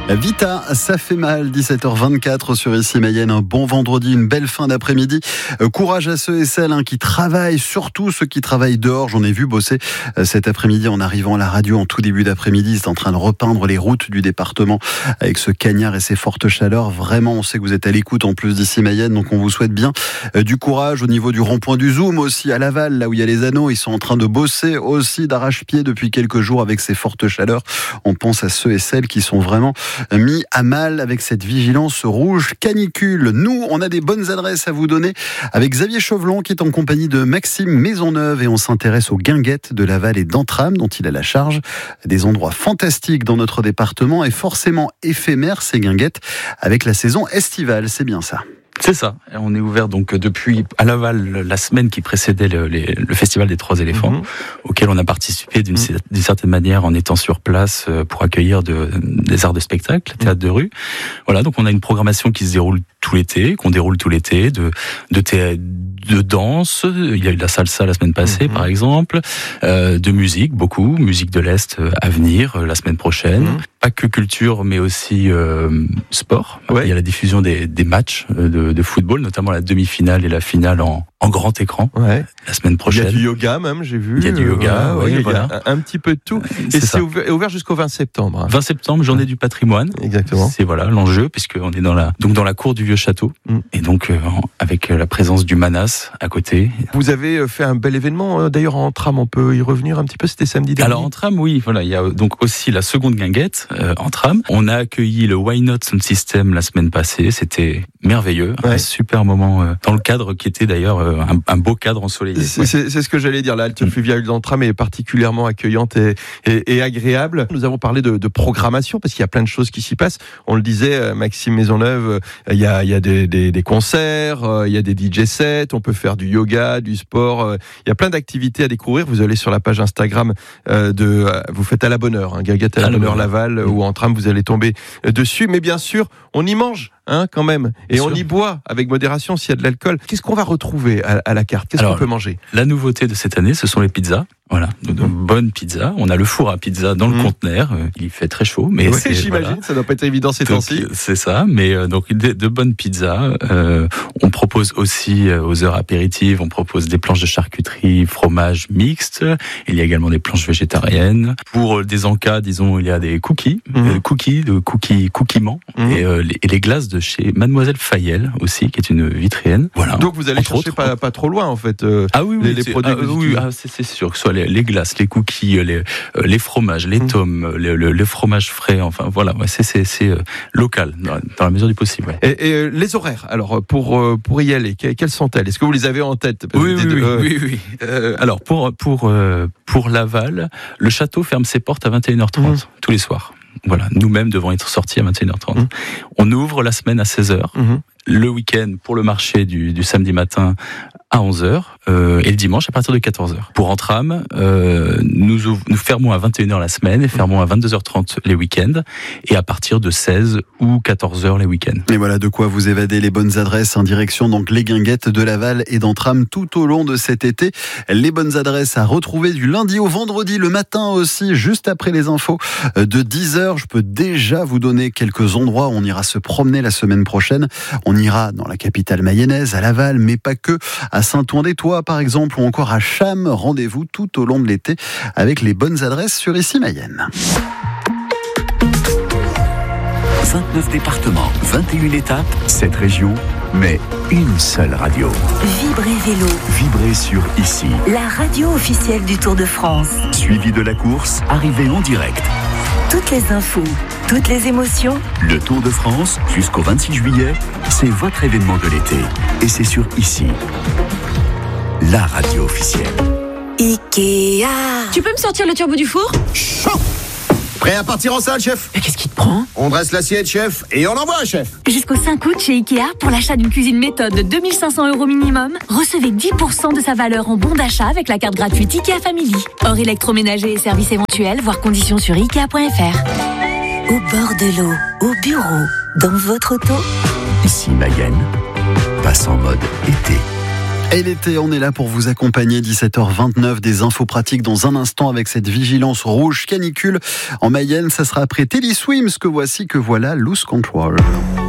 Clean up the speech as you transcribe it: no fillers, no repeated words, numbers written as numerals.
Vita, ça fait mal, 17h24 sur Ici Mayenne, un bon vendredi, une belle fin d'après-midi. Courage à ceux et celles qui travaillent, surtout ceux qui travaillent dehors. J'en ai vu bosser cet après-midi en arrivant à la radio en tout début d'après-midi. C'est en train de repeindre les routes du département avec ce cagnard et ces fortes chaleurs. Vraiment, on sait que vous êtes à l'écoute en plus d'Ici Mayenne, donc on vous souhaite bien du courage au niveau du rond-point du Zoom aussi à Laval, là où il y a les anneaux. Ils sont en train de bosser aussi d'arrache-pied depuis quelques jours avec ces fortes chaleurs. On pense à ceux et celles qui sont vraiment mis à mal avec cette vigilance rouge canicule. Nous, on a des bonnes adresses à vous donner avec Xavier Chauvelon qui est en compagnie de Maxime Maisonneuve et on s'intéresse aux guinguettes de Laval et d'Entrammes dont il a la charge. Des endroits fantastiques dans notre département et forcément éphémères ces guinguettes avec la saison estivale, c'est bien ça. C'est ça. On est ouvert donc depuis à Laval la semaine qui précédait le festival des Trois Éléphants, auquel on a participé d'une certaine manière en étant sur place pour accueillir des arts de spectacle, théâtre de rue. Voilà, donc on a une programmation qui se déroule tout l'été, de danse. Il y a eu de la salsa la semaine passée, par exemple, de musique, beaucoup, musique de l'Est à venir la semaine prochaine. Pas que culture, mais aussi sport. Ouais. Il y a la diffusion des matchs de football, notamment la demi-finale et la finale en grand écran la semaine prochaine. Il y a du yoga même, j'ai vu. Il y a du yoga, il y a un petit peu de tout. Et c'est ouvert jusqu'au 20 septembre. 20 septembre, journée du patrimoine. Exactement. C'est l'enjeu, puisqu'on est dans la cour du vieux château. Et donc, avec la présence du Manas à côté. Vous avez fait un bel événement, d'ailleurs en tram, on peut y revenir un petit peu, c'était samedi dernier. Alors en tram, oui, voilà, il y a donc aussi la seconde guinguette en tram. On a accueilli le Why Not Sound System la semaine passée, c'était merveilleux, un super moment dans le cadre qui était d'ailleurs un beau cadre ensoleillé. C'est ce que j'allais dire, la halte fluviale d'Entrammes est particulièrement accueillante et agréable. Nous avons parlé de programmation parce qu'il y a plein de choses qui s'y passent. On le disait, Maxime Maisonneuve, il y a des concerts, il y a des DJ sets, on peut faire du yoga, du sport, il y a plein d'activités à découvrir. Vous allez sur la page Instagram vous faites à la bonne heure, guinguette à la bonne heure Laval ou Entrammes, vous allez tomber dessus. Mais bien sûr, on y mange quand même, et on y boit avec modération s'il y a de l'alcool. Qu'est-ce qu'on va retrouver à la carte ? Qu'est-ce qu'on peut manger ? La nouveauté de cette année, ce sont les pizzas. Voilà, de bonnes pizzas. On a le four à pizza dans le conteneur. Il fait très chaud, mais j'imagine, ça doit pas être évident ces temps-ci. C'est ça, mais donc de bonnes pizzas. On propose aussi aux heures apéritives, on propose des planches de charcuterie, fromage mixte. Il y a également des planches végétariennes. Pour des encas, disons, il y a des cookies, cookiments et les glaces de chez Mademoiselle Fayel aussi, qui est une vitrienne. Voilà. Donc vous allez chercher pas trop loin en fait. Les produits. C'est sûr que ce soit les glaces, les cookies, les fromages, les tomes, le fromage frais, enfin voilà, c'est local dans la mesure du possible. Ouais. Et les horaires, alors pour y aller, quelles sont-elles ? Est-ce que vous les avez en tête ? Oui. Alors pour Laval, le château ferme ses portes à 21h30 tous les soirs. Voilà, nous-mêmes devons être sortis à 21h30. On ouvre la semaine à 16h. Le week-end pour le marché du samedi matin à 11h et le dimanche à partir de 14h. Pour Entrammes, nous fermons à 21h la semaine et fermons à 22h30 les week-ends et à partir de 16 ou 14h les week-ends. Et voilà de quoi vous évader les bonnes adresses en direction donc les guinguettes de Laval et d'Entrammes tout au long de cet été. Les bonnes adresses à retrouver du lundi au vendredi, le matin aussi, juste après les infos de 10h. Je peux déjà vous donner quelques endroits où on ira se promener la semaine prochaine. On ira dans la capitale mayonnaise, à Laval, mais pas que, à Saint-Ouen-des-Tois par exemple, ou encore à Cham. Rendez-vous tout au long de l'été avec les bonnes adresses sur Ici Mayenne. 29 départements, 21 étapes, 7 régions, mais une seule radio. Vibrez Vélo. Vibrez sur Ici. La radio officielle du Tour de France. Suivi de la course, arrivée en direct. Toutes les infos, toutes les émotions. Le Tour de France, jusqu'au 26 juillet, c'est votre événement de l'été. Et c'est sur Ici. La radio officielle. Ikea. Tu peux me sortir le turbo du four ? Chaud. Prêt à partir en salle, chef ? Mais qu'est-ce qui te prend ? On dresse l'assiette, chef, et on envoie, chef. Jusqu'au 5 août chez Ikea, pour l'achat d'une cuisine méthode de 2 500 € minimum, recevez 10% de sa valeur en bon d'achat avec la carte gratuite Ikea Family. Hors électroménager et services éventuels, voir conditions sur Ikea.fr. Au bord de l'eau, au bureau, dans votre auto. Ici Mayenne, passe en mode été. Et l'été, on est là pour vous accompagner. 17h29, des infos pratiques dans un instant avec cette vigilance rouge canicule. En Mayenne, ça sera après Teddy Swims que voici, que voilà, Lose Control.